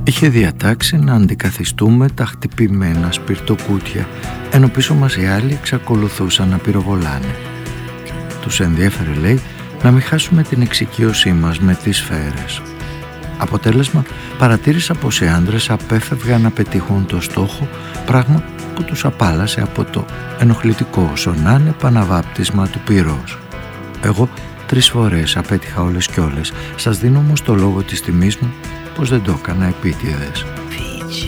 Είχε διατάξει να αντικαθιστούμε τα χτυπημένα σπιρτοκούτια, ενώ πίσω μας οι άλλοι εξακολουθούσαν να πυροβολάνε. Τους ενδιέφερε, λέει, να μην χάσουμε την εξοικείωσή μας με τις σφαίρες. Αποτέλεσμα, παρατήρησα πως οι άντρες απέφευγαν να πετύχουν το στόχο, πράγμα που τους απάλασε από το ενοχλητικό όσο να είναι επαναβάπτισμα του πυρός. Εγώ 3 φορές απέτυχα όλες κι όλες. Σας δίνω όμως το λόγο της τιμής μου πως δεν το έκανα επίτηδες.